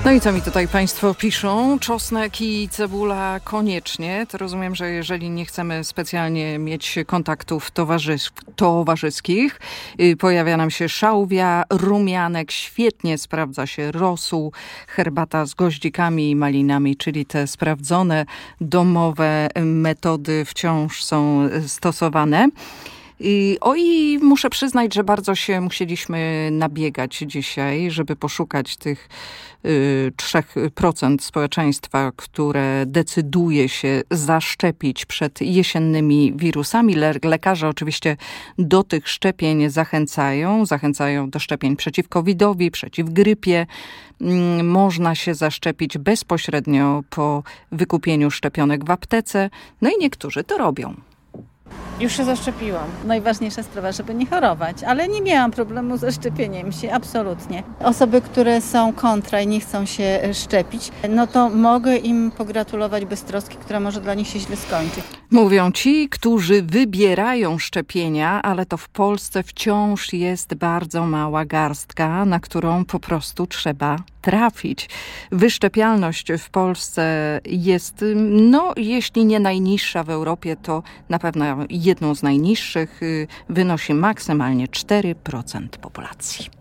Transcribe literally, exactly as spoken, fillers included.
No i co mi tutaj Państwo piszą? Czosnek i cebula koniecznie. To rozumiem, że jeżeli nie chcemy specjalnie mieć kontaktów towarzys- towarzyskich, yy, pojawia nam się szałwia, rumianek, świetnie sprawdza się rosół, herbata z goździkami i malinami, czyli te sprawdzone domowe metody wciąż są stosowane. I, oj, muszę przyznać, że bardzo się musieliśmy nabiegać dzisiaj, żeby poszukać tych y, trzy procent społeczeństwa, które decyduje się zaszczepić przed jesiennymi wirusami. Le- lekarze oczywiście do tych szczepień zachęcają. Zachęcają do szczepień przeciw kowidowi, przeciw grypie. Mm, można się zaszczepić bezpośrednio po wykupieniu szczepionek w aptece. No i niektórzy to robią. Już się zaszczepiłam. Najważniejsza sprawa, żeby nie chorować, ale nie miałam problemu ze szczepieniem się, absolutnie. Osoby, które są kontra i nie chcą się szczepić, no to mogę im pogratulować beztroski, która może dla nich się źle skończyć. Mówią ci, którzy wybierają szczepienia, ale to w Polsce wciąż jest bardzo mała garstka, na którą po prostu trzeba trafić. Wyszczepialność w Polsce jest, no jeśli nie najniższa w Europie, to na pewno jedną z najniższych, wynosi maksymalnie cztery procent populacji.